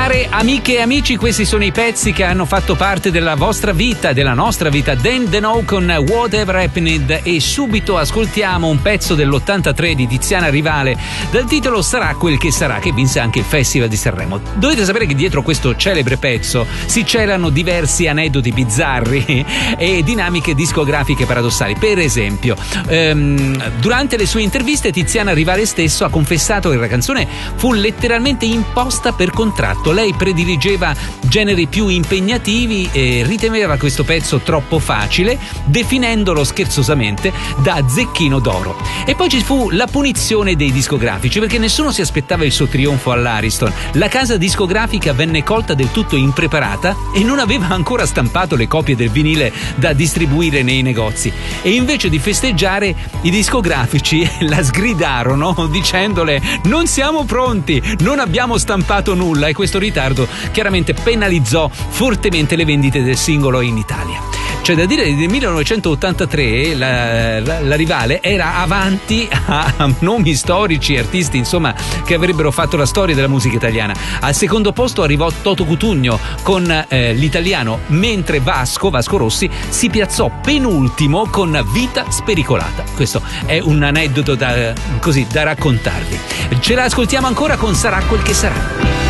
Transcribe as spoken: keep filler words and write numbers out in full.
Care amiche e amici, questi sono i pezzi che hanno fatto parte della vostra vita, della nostra vita. Dan Deno con Whatever Happened, e subito ascoltiamo un pezzo dell'ottantatré di Tiziana Rivale dal titolo Sarà quel che sarà, che vinse anche il Festival di Sanremo. Dovete sapere che dietro questo celebre pezzo si celano diversi aneddoti bizzarri e dinamiche discografiche paradossali. Per esempio, ehm, durante le sue interviste Tiziana Rivale stesso ha confessato che la canzone fu letteralmente imposta per contratto. Lei prediligeva generi più impegnativi e riteneva questo pezzo troppo facile, definendolo scherzosamente da zecchino d'oro. E poi ci fu la punizione dei discografici, perché nessuno si aspettava il suo trionfo all'Ariston. La casa discografica venne colta del tutto impreparata e non aveva ancora stampato le copie del vinile da distribuire nei negozi, e invece di festeggiare i discografici la sgridarono dicendole: non siamo pronti, non abbiamo stampato nulla. E questo ritardo chiaramente penalizzò fortemente le vendite del singolo in Italia. C'è da dire che nel millenovecentottantatré la, la, la Rivale era avanti a, a nomi storici, artisti insomma che avrebbero fatto la storia della musica italiana. Al secondo posto arrivò Toto Cutugno con eh, l'italiano Mentre Vasco, Vasco Rossi, si piazzò penultimo con Vita spericolata. Questo è un aneddoto da, così, da raccontarvi. Ce la ascoltiamo ancora con Sarà quel che sarà.